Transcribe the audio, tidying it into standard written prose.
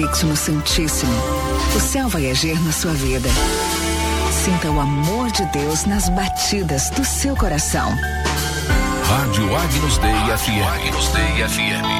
No Santíssimo, o céu vai agir na sua vida. Sinta o amor de Deus nas batidas do seu coração. Rádio Agnus Dei FM.